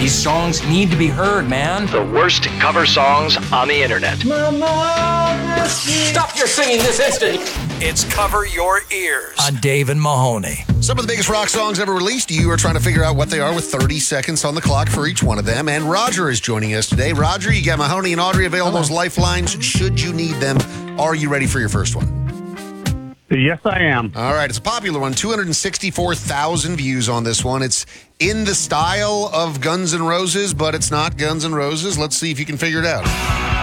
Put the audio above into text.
These songs need to be heard, man. The worst cover songs on the internet. Stop your singing this instant. It's Cover Your Ears On Dave and Mahoney. Some of the biggest rock songs ever released. You are trying to figure out what they are with 30 seconds on the clock for each one of them. And Roger is joining us today. Roger, you got Mahoney and Audrey available as lifelines should you need them. Are you ready for your first one? Yes, I am. All right, it's a popular one. 264,000 views on this one. It's in the style of Guns N' Roses, but it's not Guns N' Roses. Let's see if you can figure it out.